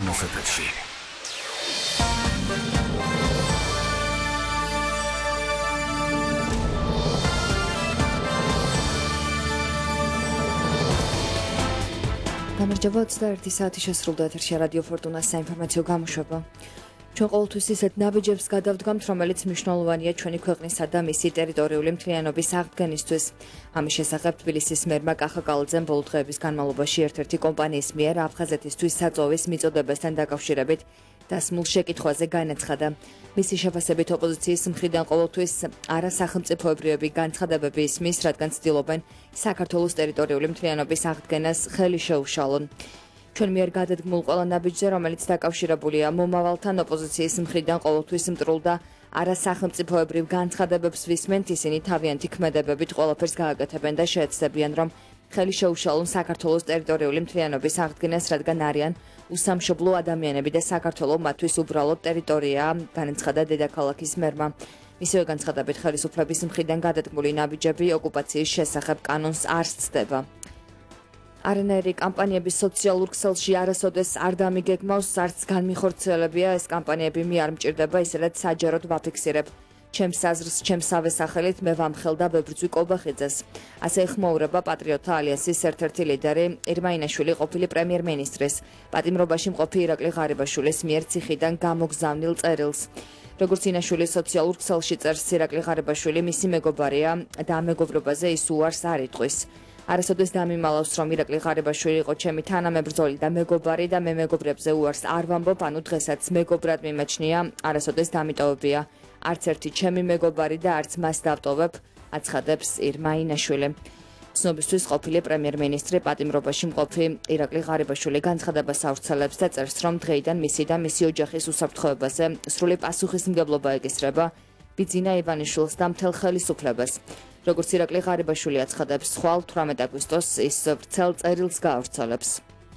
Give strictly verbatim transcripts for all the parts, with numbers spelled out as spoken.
ფორტუნას ეთერში. გამარჯობა, ოცდაერთი საათი შესრულდა ეთერში რადიო ფორტუნას საინფორმაციო გამოშვება. ჩვენ ყოველთვის ისეთ ნაბიჯებს გადავდგამთ, რომელიც მნიშვნელოვანია ჩვენი ქვეყნისა და მისი ტერიტორიული მთლიანობის აღდგენისთვის. ამის შესახებ თბილისის მერმა კახა კალაძემ ბოლო დღეების განმავლობაში ერთ-ერთი კომპანიის მიერ აფხაზეთისთვის საწვავის მიწოდებასთან დაკავშირებით დასმულ შეკითხვაზე განაცხადა. მისი შეფასებით ოპოზიციის მხრიდან ყოველთვის არასახელმწიფოებრივი განცხადებები ისმის, რადგან ცდილობენ საქართველოს ტერიტორიული მთლიანობის აღდგენას ხელი შეუშალონ. ჩვენ მიერ გადადგმულ ყველა ნაბიჯზე, რომელიც დაკავშირებულია მომავალთან, ოპოზიციის მხრიდან ყოველთვის მტრულ და არასახელმწიფოებრივ განცხადებებს ვისმენთ, ისინი თავიანთი ქმედებებით ყველაფერს გააკეთებენ და შეეცდებიან, რომ ხელი შეუშალონ საქართველოს ტერიტორიული მთლიანობის აღდგენას, რადგან არიან უსამშობლო ადამიანები და საქართველო მათთვის უბრალოდ ტერიტორიაა, განაცხადა დედაქალაქის მერმა. მისივე განცხადებით, ხელისუფლების მხრიდან გადადგმული ნაბიჯები ოკუპაციის შესახებ კანონს არ სცდება. არანაირი კამპანიების სოციალურ ქსელში არასოდეს არ დამიგეგმავს, არც განმიხორციელებია ეს კამპანიები მე არ მჭირდება, ისედაც საჯაროდ ვაფიქსირებ. ჩემს აზრს, ჩემს ავე სახელით მე ვამხელ და ვებრძვი კობახიძეს. ასე ეხმაურება პატრიოტთა ალიანსის ერთ-ერთი ლიდერი ირმა-ინაშვილი ყოფილი პრემიერ-მინისტრის, პატიმრობაში მყოფი ირაკლი ღარიბაშვილის მიერ ციხიდან გამოგზავნილ წერილს. როგორც ინაშვილის სოციალურ ქსელში წერს, ირაკლი ღარიბაშვილი მისი მეგობარია და ამ მეგობრობაზე ის უარს არ იტყვის. არასოდეს დამიმალავს, რომ ირაკლი ღარიბაშვილი იყო ჩემი თანამებრძოლი და მეგობარი და მე მეგობრებზე უარს არ ვამბობ, ანუ დღესაც მეგობრად მიმაჩნია, არასოდეს დამიტოვებია. არც ერთი ჩემი მეგობარი და არც მას დავტოვებ, აცხადებს ირმა ინაშვილი. ცნობისთვის ყოფილი პრემიერ-მინისტრი პატიმრობაში მყოფი ირაკლი ღარიბაშვილი განცხადებას ავრცელებს და წერს, რომ დღეიდან მისი და მისი ოჯახის უსაფრთხოებაზე სრული პასუხისმგებლობა ეკისრება ბიძინა ივანიშვილს და მთელ ხელისუფლებას. როგორც ირაკლი ღარიბაშვილი აცხადებს, ხვალ თვრამეტ აგვისტოს ის ვრცელ წერილს გაავრცელებს.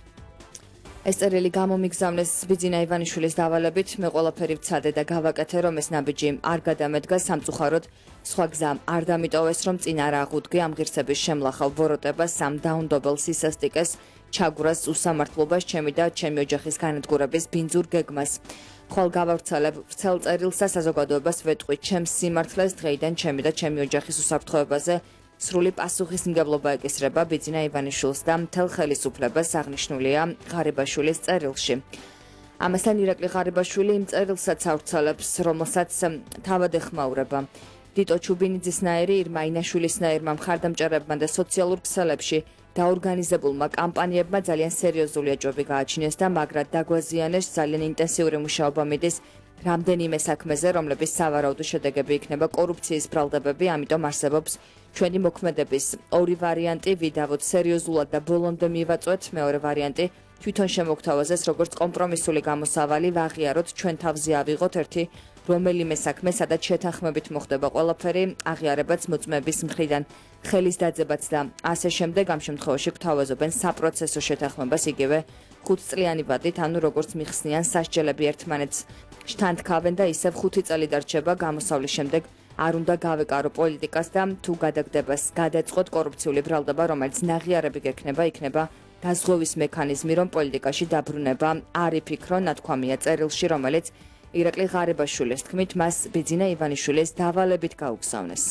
ეს წერილი გამომიგზავნეს ბიძინა ივანიშვილის დავალებით, მე ყველაფერი ვცადე და გავაკეთე, რომ ეს ნაბიჯი არ გადამედგა სამწუხაროდ, სხვა გზა არ დამიტოვეს, რომ წინ არ აღუდგე ამ ღირსების შემლახავ ბოროტებას, ამ დაუნდობელ სისასტიკეს, ჩაგვრას უსამართლობას, ჩემი და ჩემი ოჯახის განადგურების ბინძურ გეგმას. ხვალ გავავრცელებ ვრცელ წერილს და საზოგადოებას ვეტყვი ჩემს სიმართლეს, დღეიდან ჩემი და ჩემი ოჯახის უსაფრთხოებაზე სრული პასუხისმგებლობა ეკისრება ბიძინა ივანიშვილს და მთელ ხელისუფლებას, აღნიშნულია ღარიბაშვილის წერილში. ამასთან ირაკლი ღარიბაშვილი იმ წერილსაც ავრცელებს, რომელსაც თავად ეხმაურება. დიტო ჩუბინიძისნაირი, ირმა ინაშვილისნაირმა მხარდამჭერებმა და სოციალურ ქსელებში დაორგანიზებულმა კამპანიებმა ძალიან სერიოზული ეჭვები გააჩინეს და მაგრად დაგვაზიანეს, ძალიან ინტენსიური მუშაობა მიდის რამდენიმე საქმეზე, რომლების სავარაუდო შედეგები იქნება კორუფციის ბრალდებები, ამიტომ არსებობს ჩვენი მოქმედების ორი ვარიანტი, ვიდავოთ სერიოზულად და ბოლომდე მივაწვეთ, მეორე ვარიანტი თვითონ შემოგთავაზეს როგორც კომპრომისული გამოსავალი, ვაღიაროთ ჩვენ თავზე ავიღოთ ერთი რომელიმე საქმე, სადაც შეთანხმებით მოხდება ყველაფერი, აღიარებაც მოწმეების მხრიდან ხელის დაძებაც და ასე შემდეგ, ამ შემთხვევაში გვთავაზობენ საპროცესო შეთანხმებას იგივე ხუთწლიანი ვადით, ანუ როგორც მიხსნიან სასჯელები ერთმანეთს შთანთქავენ და ისევ ხუთი წელი დარჩება გამოსავლის შემდეგ არ უნდა გავეკარო პოლიტიკას და თუ გადაგდებას გადაწყოთ კორუფციული ბრალდება, რომელიც ნაღიარები გექნება, იქნება გაზღვევის მექანიზმი, რომ პოლიტიკაში დაბრუნება არ იფიქრო, ნათქვამია წერილში, რომელიც ირაკლი ღარიბაშვილის თქმით, მას ბიძინა ივანიშვილის დავალებით გაუგზავნეს.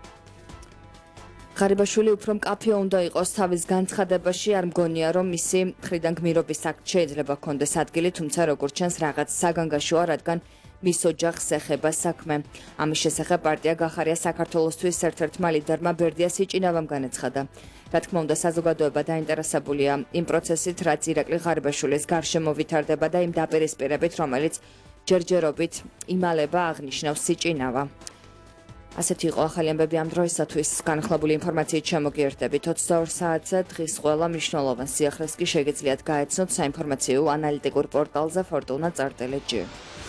ღარიბაშვილი უფრო მკაფიო უნდა იყოს თავის განცხადებაში, არ მგონია, რომ მისი მხრიდან გმირობის აქტ შეიძლება ჰქონდეს ადგილი, თუმცა როგორც ჩანს რაღაც საგანგაშოა, რადგან მის ოჯახს ეხება საქმე. ამის შესახებ პარტია გახარია საქართველოსთვის ერთ-ერთმა ლიდერმა ბერდია სიჭინავამ განაცხადა. რა თქმა უნდა, საზოგადოება დაინტერესებულია იმ პროცესით, რაც ირაკლი ღარიბაშვილის გარშემო ვითარდება და იმ დაპირისპირებით, რომელიც ჯერჯერობით იმალება, აღნიშნავს სიჭინავა. ასეთი იყო ახალი ამბები ამ დროისათვის. განახლებული ინფორმაციით შემოგიერთდებით ოცდაორ საათზე, დღის ყველა მნიშვნელოვან სიახლეს კი შეგიძლიათ გაეცნოთ საინფორმაციო ანალიტიკურ პორტალზე fortuna punct r t l.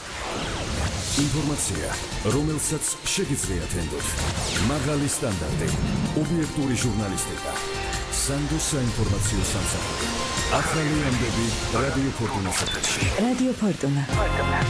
ინფორმაცია, რომელსაც შეგიძლიათ ენდოთ. მაღალი სტანდარტი, ობიექტური ჟურნალისტიკა, სანდო საინფორმაციო სამსახური. ახალი ამბები რადიო ფორტუნას ეთერში. რადიო ფორტუნა.